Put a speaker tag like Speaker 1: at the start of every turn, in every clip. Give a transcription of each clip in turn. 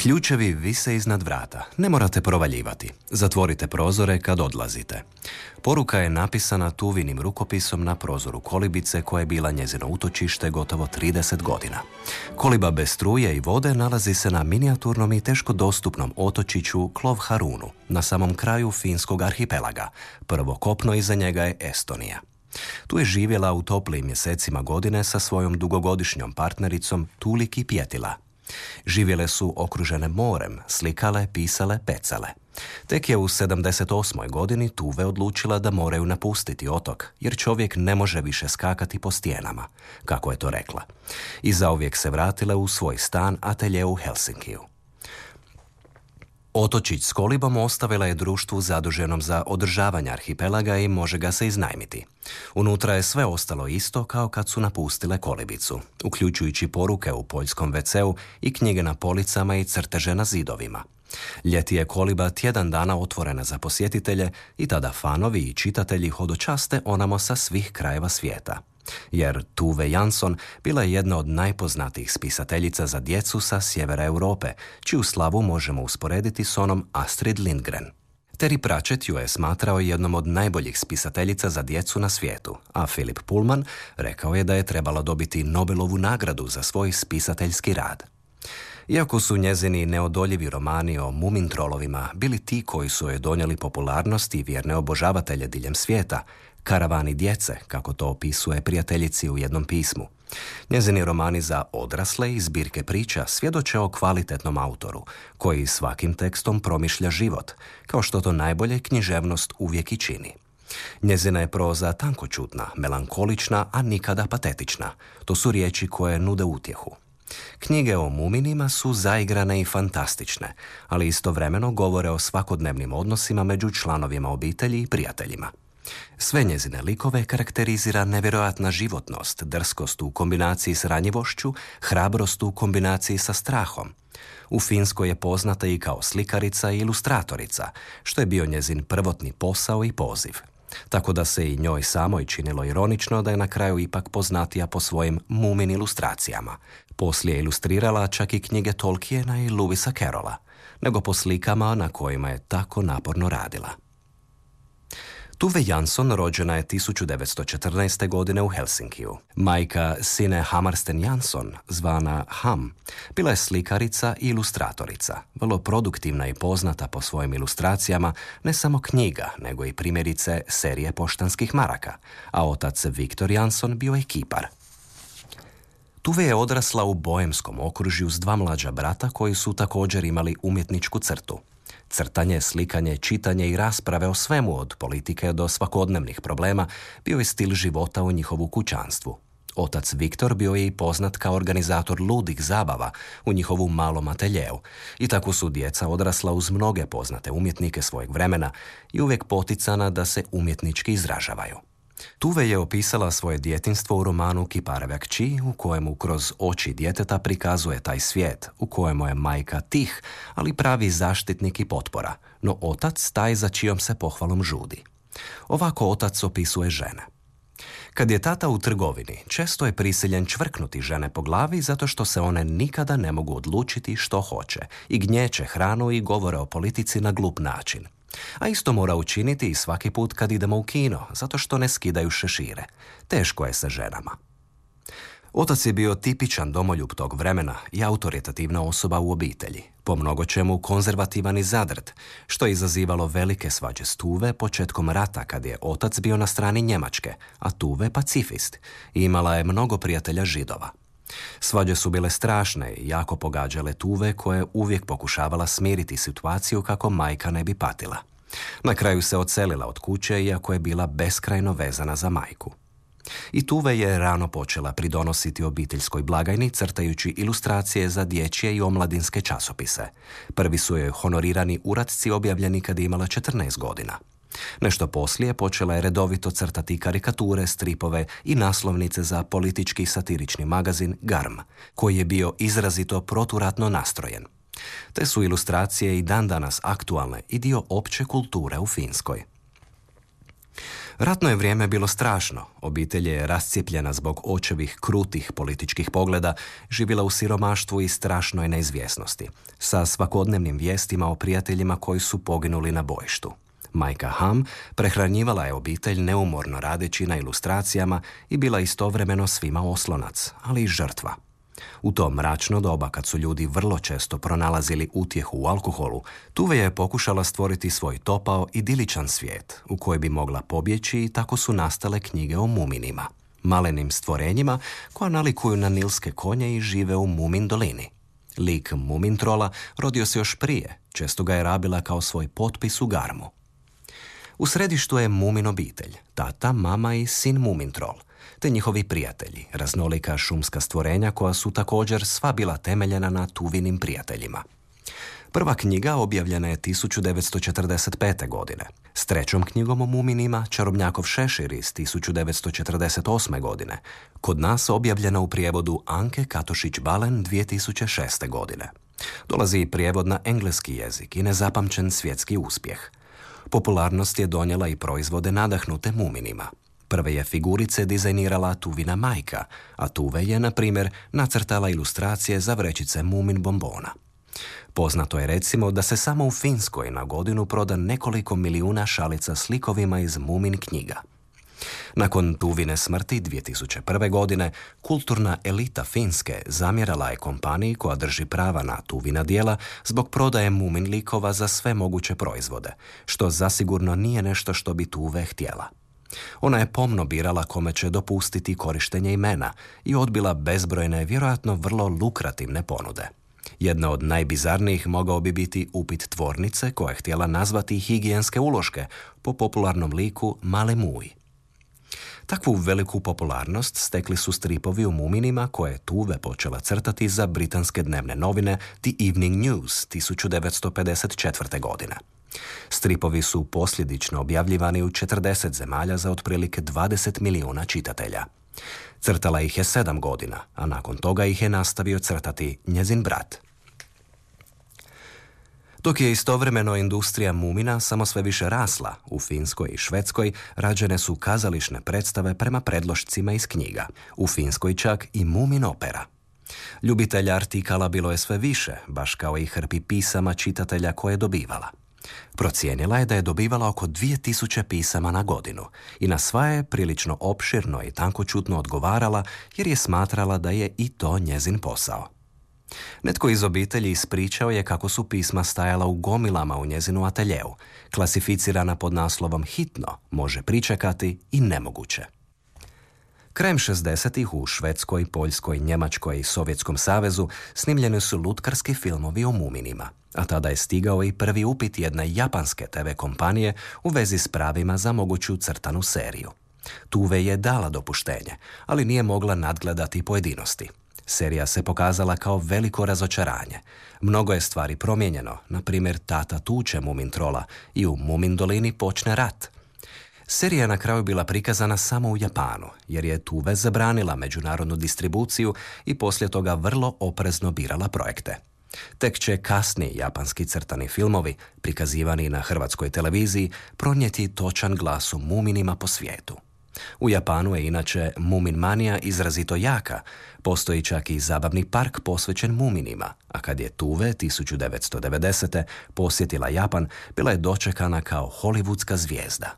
Speaker 1: Ključevi vise iznad vrata. Ne morate provaljivati. Zatvorite prozore kad odlazite. Poruka je napisana Tuvinim rukopisom na prozoru kolibice koja je bila njezino utočište gotovo 30 godina. Koliba bez struje i vode nalazi se na minijaturnom i teško dostupnom otočiću Klovharunu, na samom kraju finskog arhipelaga. Prvo kopno iza njega je Estonija. Tu je živjela u toplijim mjesecima godine sa svojom dugogodišnjom partnericom Tuulikki Pietilä. Živjele su okružene morem, slikale, pisale, pecale. Tek je u 78. godini Tuve odlučila da moraju napustiti otok, jer čovjek ne može više skakati po stijenama, kako je to rekla. I zauvijek se vratila u svoj stan atelje u Helsinkiju. Otočić s kolibom ostavila je društvu zaduženom za održavanje arhipelaga i može ga se iznajmiti. Unutra je sve ostalo isto kao kad su napustile kolibicu, uključujući poruke u poljskom WC-u i knjige na policama i crteže na zidovima. Ljeti je koliba tjedan dana otvorena za posjetitelje i tada fanovi i čitatelji hodočaste onamo sa svih krajeva svijeta. Jer Tove Jansson bila je jedna od najpoznatijih spisateljica za djecu sa sjevera Europe, čiju slavu možemo usporediti s onom Astrid Lindgren. Terry Pratchett ju je smatrao jednom od najboljih spisateljica za djecu na svijetu, a Philip Pullman rekao je da je trebala dobiti Nobelovu nagradu za svoj spisateljski rad. Iako su njezini neodoljivi romani o mumintrolovima bili ti koji su joj donijeli popularnost i vjerne obožavatelje diljem svijeta, Karavani djece, kako to opisuje prijateljici u jednom pismu. Njezini romani za odrasle i zbirke priča svjedoče o kvalitetnom autoru, koji svakim tekstom promišlja život, kao što to najbolje književnost uvijek i čini. Njezina je proza tankočutna, melankolična, a nikada patetična. To su riječi koje nude utjehu. Knjige o muminima su zaigrane i fantastične, ali istovremeno govore o svakodnevnim odnosima među članovima obitelji i prijateljima. Sve njezine likove karakterizira nevjerojatna životnost, drskost u kombinaciji s ranjivošću, hrabrost u kombinaciji sa strahom. U Finskoj je poznata i kao slikarica i ilustratorica, što je bio njezin prvotni posao i poziv. Tako da se i njoj samoj činilo ironično da je na kraju ipak poznatija po svojim mumin ilustracijama. Poslije je ilustrirala čak i knjige Tolkiena i Lewisa Carrolla, nego po slikama na kojima je tako naporno radila. Tove Jansson rođena je 1914. godine u Helsinkiju. Majka Sine Hammarsten Jansson, zvana Ham, bila je slikarica i ilustratorica, vrlo produktivna i poznata po svojim ilustracijama ne samo knjiga, nego i primjerice serije poštanskih maraka, a otac Viktor Jansson bio je kipar. Tove je odrasla u boemskom okružju s dva mlađa brata koji su također imali umjetničku crtu. Crtanje, slikanje, čitanje i rasprave o svemu od politike do svakodnevnih problema bio je stil života u njihovu kućanstvu. Otac Viktor bio je i poznat kao organizator ludih zabava u njihovu malom ateljeu i tako su djeca odrasla uz mnoge poznate umjetnike svojeg vremena i uvijek poticana da se umjetnički izražavaju. Tuve je opisala svoje djetinjstvo u romanu Kipareve kći, u kojemu kroz oči djeteta prikazuje taj svijet, u kojemu je majka tih, ali pravi zaštitnik i potpora, no otac taj za čijom se pohvalom žudi. Ovako otac opisuje žene. Kad je tata u trgovini, često je prisiljen čvrknuti žene po glavi zato što se one nikada ne mogu odlučiti što hoće i gnječe hranu i govore o politici na glup način. A isto mora učiniti i svaki put kad idemo u kino, zato što ne skidaju šešire. Teško je sa ženama. Otac je bio tipičan domoljub tog vremena i autoritativna osoba u obitelji, po mnogo čemu konzervativan i zadrt, što je izazivalo velike svađe s Tuve početkom rata kad je otac bio na strani Njemačke, a Tuve pacifist i imala je mnogo prijatelja Židova. Svađe su bile strašne i jako pogađale Tuve koje uvijek pokušavala smiriti situaciju kako majka ne bi patila. Na kraju se odselila od kuće iako je bila beskrajno vezana za majku. I Tuve je rano počela pridonositi obiteljskoj blagajni crtajući ilustracije za dječje i omladinske časopise. Prvi su joj honorirani uradci objavljeni kad je imala 14 godina. Nešto poslije počela je redovito crtati karikature, stripove i naslovnice za politički satirični magazin Garm, koji je bio izrazito proturatno nastrojen. Te su ilustracije i dan danas aktualne i dio opće kulture u Finskoj. Ratno je vrijeme bilo strašno. Obitelj je rascijepljena zbog očevih krutih političkih pogleda, živjela u siromaštvu i strašnoj neizvjesnosti, sa svakodnevnim vijestima o prijateljima koji su poginuli na bojištu. Majka Ham prehranjivala je obitelj neumorno radeći na ilustracijama i bila istovremeno svima oslonac, ali i žrtva. U to mračno doba, kad su ljudi vrlo često pronalazili utjehu u alkoholu, Tuve je pokušala stvoriti svoj topao, idiličan svijet u koji bi mogla pobjeći i tako su nastale knjige o muminima, malenim stvorenjima koja nalikuju na nilske konje i žive u Mumin dolini. Lik Mumin trola rodio se još prije, često ga je rabila kao svoj potpis u garmu. U središtu je Mumin obitelj, tata, mama i sin Mumin trol, te njihovi prijatelji, raznolika šumska stvorenja koja su također sva bila temeljena na Tuvinim prijateljima. Prva knjiga objavljena je 1945. godine. S trećom knjigom o muminima, Čarobnjakov šešir iz 1948. godine, kod nas objavljena u prijevodu Anke Katošić-Balen 2006. godine. Dolazi i prijevod na engleski jezik i nezapamćen svjetski uspjeh. Popularnost je donijela i proizvode nadahnute muminima. Prve je figurice dizajnirala Tuvina majka, a Tuve je, na primjer, nacrtala ilustracije za vrećice Mumin bombona. Poznato je recimo da se samo u Finskoj na godinu proda nekoliko milijuna šalica s likovima iz Mumin knjiga. Nakon Tuvine smrti 2001. godine, kulturna elita Finske zamjerala je kompaniji koja drži prava na Tuvina djela zbog prodaje Mumin likova za sve moguće proizvode, što zasigurno nije nešto što bi Tuve htjela. Ona je pomno birala kome će dopustiti korištenje imena i odbila bezbrojne, vjerojatno vrlo lukrativne ponude. Jedna od najbizarnijih mogao bi biti upit tvornice koja je htjela nazvati higijenske uloške po popularnom liku Male Muj. Takvu veliku popularnost stekli su stripovi o muminima koje je Tuve počela crtati za britanske dnevne novine The Evening News 1954. godine. Stripovi su posljedično objavljivani u 40 zemalja za otprilike 20 milijuna čitatelja. Crtala ih je 7 godina, a nakon toga ih je nastavio crtati njezin brat. Dok je istovremeno industrija mumina samo sve više rasla, u Finskoj i Švedskoj rađene su kazališne predstave prema predlošcima iz knjiga, u Finskoj čak i Mumin opera. Ljubitelja artikala bilo je sve više, baš kao i hrpi pisama čitatelja koje je dobivala. Procijenila je da je dobivala oko 2000 pisama na godinu i na sva je prilično opširno i tankoćutno odgovarala jer je smatrala da je i to njezin posao. Netko iz obitelji ispričao je kako su pisma stajala u gomilama u njezinu ateljeu, klasificirana pod naslovom hitno, može pričekati i nemoguće. Krajem 60-ih u Švedskoj, Poljskoj, Njemačkoj i Sovjetskom savezu snimljeni su lutkarski filmovi o muminima, a tada je stigao i prvi upit jedne japanske TV kompanije u vezi s pravima za moguću crtanu seriju. Tuve je dala dopuštenje, ali nije mogla nadgledati pojedinosti. Serija se pokazala kao veliko razočaranje. Mnogo je stvari promijenjeno, na primjer tata tuče Mumin trola i u Mumin dolini počne rat. Serija je na kraju bila prikazana samo u Japanu, jer je Tuve zabranila međunarodnu distribuciju i poslije toga vrlo oprezno birala projekte. Tek će kasni japanski crtani filmovi, prikazivani na hrvatskoj televiziji, pronijeti točan glas o muminima po svijetu. U Japanu je inače Mumin manija izrazito jaka, postoji čak i zabavni park posvećen muminima, a kad je Tuve 1990. posjetila Japan, bila je dočekana kao hollywoodska zvijezda.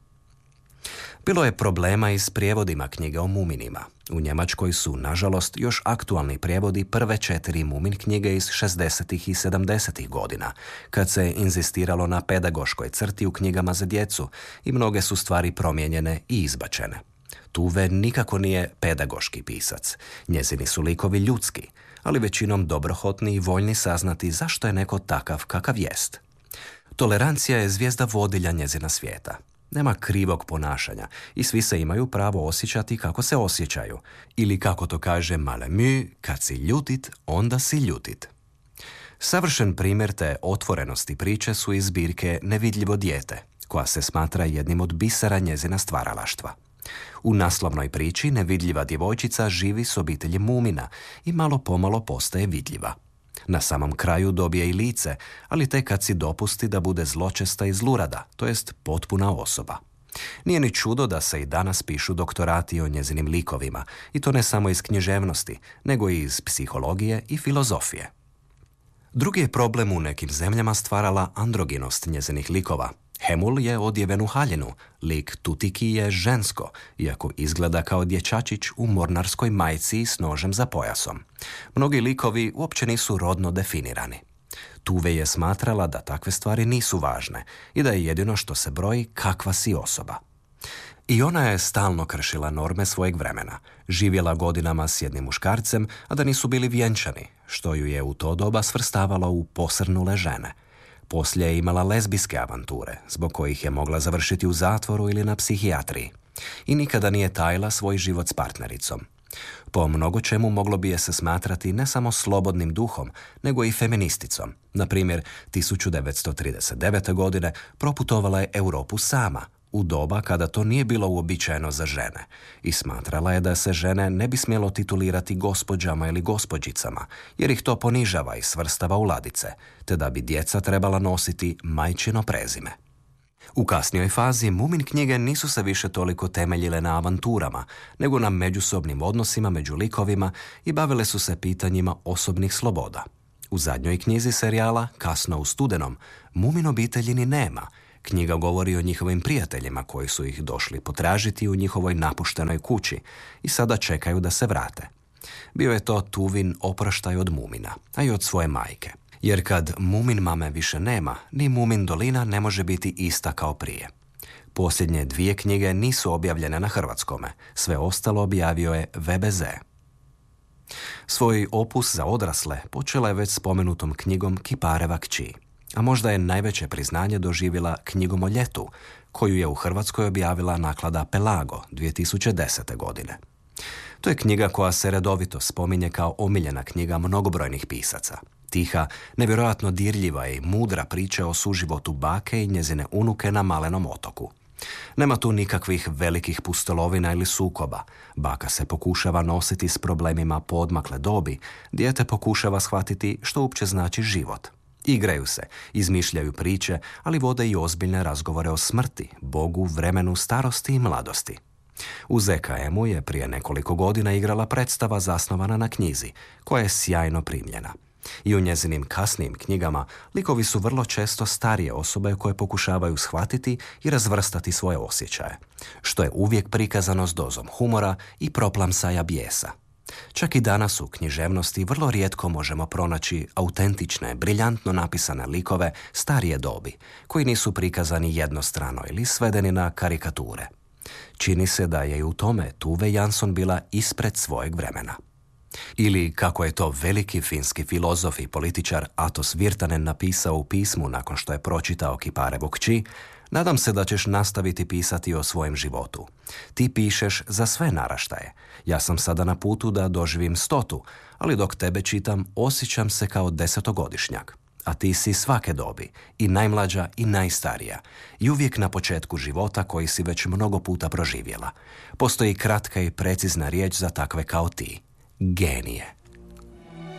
Speaker 1: Bilo je problema i s prijevodima knjige o muminima. U Njemačkoj su, nažalost, još aktualni prijevodi prve 4 Mumin knjige iz 60. i 70. godina, kad se inzistiralo na pedagoškoj crti u knjigama za djecu i mnoge su stvari promijenjene i izbačene. Tuve nikako nije pedagoški pisac. Njezini su likovi ljudski, ali većinom dobrohotni i voljni saznati zašto je neko takav kakav jest. Tolerancija je zvijezda vodilja njezina svijeta. Nema krivog ponašanja i svi se imaju pravo osjećati kako se osjećaju. Ili kako to kaže Male Muj, kad si ljutit, onda si ljutit. Savršen primjer te otvorenosti priče su iz zbirke Nevidljivo dijete, koja se smatra jednim od bisera njezina stvaralaštva. U naslovnoj priči nevidljiva djevojčica živi s obitelji mumina i malo pomalo postaje vidljiva. Na samom kraju dobije i lice, ali tek kad si dopusti da bude zločesta i zlurada, to jest potpuna osoba. Nije ni čudo da se i danas pišu doktorati o njezinim likovima, i to ne samo iz književnosti, nego i iz psihologije i filozofije. Drugi je problem u nekim zemljama stvarala androginost njezinih likova. Hemul je odjeven u haljinu, lik Tutiki je žensko, iako izgleda kao dječačić u mornarskoj majici s nožem za pojasom. Mnogi likovi uopće nisu rodno definirani. Tuve je smatrala da takve stvari nisu važne i da je jedino što se broji kakva si osoba. I ona je stalno kršila norme svojeg vremena, živjela godinama s jednim muškarcem, a da nisu bili vjenčani, što ju je u to doba svrstavalo u posrnule žene. Poslije je imala lezbijske avanture, zbog kojih je mogla završiti u zatvoru ili na psihijatriji. I nikada nije tajila svoj život s partnericom. Po mnogo čemu moglo bi je se smatrati ne samo slobodnim duhom, nego i feministicom. Na primjer, 1939. godine proputovala je Europu sama, u doba kada to nije bilo uobičajeno za žene, i smatrala je da se žene ne bi smjelo titulirati gospođama ili gospođicama, jer ih to ponižava i svrstava u ladice, te da bi djeca trebala nositi majčino prezime. U kasnijoj fazi Mumin knjige nisu se više toliko temeljile na avanturama, nego na međusobnim odnosima među likovima i bavile su se pitanjima osobnih sloboda. U zadnjoj knjizi serijala, Kasno u studenom, Mumin obitelji ni nema. Knjiga govori o njihovim prijateljima koji su ih došli potražiti u njihovoj napuštenoj kući i sada čekaju da se vrate. Bio je to Tuvin oproštaj od Mumina, a i od svoje majke. Jer kad Mumin mame više nema, ni Mumin dolina ne može biti ista kao prije. Posljednje 2 knjige nisu objavljene na hrvatskome, sve ostalo objavio je VBZ. Svoj opus za odrasle počela je već spomenutom knjigom Kipareva kći, a možda je najveće priznanje doživjela knjigom o ljetu, koju je u Hrvatskoj objavila naklada Pelago 2010. godine. To je knjiga koja se redovito spominje kao omiljena knjiga mnogobrojnih pisaca. Tiha, nevjerojatno dirljiva i mudra priča o suživotu bake i njezine unuke na malenom otoku. Nema tu nikakvih velikih pustolovina ili sukoba. Baka se pokušava nositi s problemima poodmakle dobi, dijete pokušava shvatiti što uopće znači život. Igraju se, izmišljaju priče, ali vode i ozbiljne razgovore o smrti, Bogu, vremenu, starosti i mladosti. U ZKM-u je prije nekoliko godina igrala predstava zasnovana na knjizi, koja je sjajno primljena. I u njezinim kasnijim knjigama likovi su vrlo često starije osobe koje pokušavaju shvatiti i razvrstati svoje osjećaje, što je uvijek prikazano s dozom humora i proplamsaja bijesa. Čak i danas u književnosti vrlo rijetko možemo pronaći autentične, briljantno napisane likove starije dobi, koji nisu prikazani jednostrano ili svedeni na karikature. Čini se da je i u tome Tove Jansson bila ispred svojeg vremena. Ili, kako je to veliki finski filozof i političar Atos Virtanen napisao u pismu nakon što je pročitao Kiparevu kći, nadam se da ćeš nastaviti pisati o svojem životu. Ti pišeš za sve naraštaje. Ja sam sada na putu da doživim 100, ali dok tebe čitam, osjećam se kao 10-godišnjak. A ti si svake dobi, i najmlađa i najstarija, i uvijek na početku života koji si već mnogo puta proživjela. Postoji kratka i precizna riječ za takve kao ti. Genije.